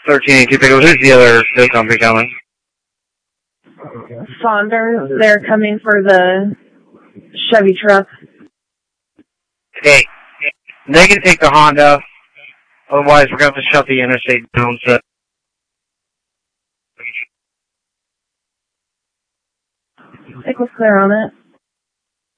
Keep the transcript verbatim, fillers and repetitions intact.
thirteen eighty-two pickup. Who's the other tow company coming? Saunders, they're coming for the Chevy truck. Hey, they can take the Honda. Otherwise, we're going to have to shut the interstate down. So. It was clear on it.